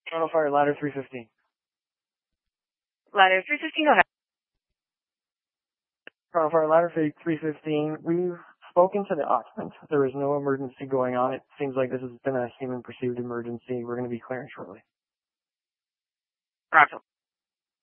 Toronto Fire, ladder 315. Ladder 315, go ahead. Toronto Fire, ladder 315. We've spoken to the occupant. There is no emergency going on. It seems like this has been a human-perceived emergency. We're going to be clearing shortly. Roger.